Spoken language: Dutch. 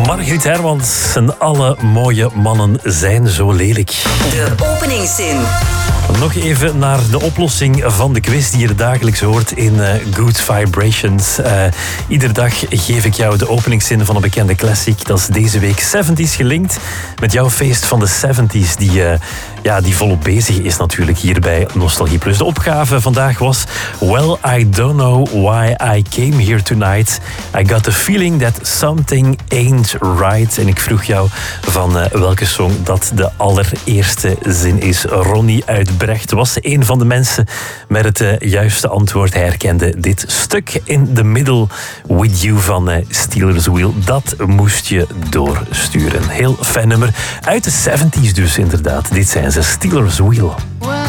Margriet Hermans en alle mooie mannen zijn zo lelijk. De openingszin. Nog even naar de oplossing van de quiz die je dagelijks hoort in Good Vibrations. Iedere dag geef ik jou de openingszin van een bekende classic. Dat is deze week 70s gelinkt met jouw feest van de 70s die volop bezig is natuurlijk hier bij Nostalgie Plus. De opgave vandaag was Well, I don't know why I came here tonight. I got the feeling that something ain't right. En ik vroeg jou van welke song dat de allereerste zin is. Ronnie uit Brecht was een van de mensen met het juiste antwoord. Hij herkende dit stuk in the middle with you van Stealers Wheel. Dat moest je doorsturen. Heel fijn nummer. Uit de 70s dus inderdaad. Dit zijn ze, Stealers Wheel.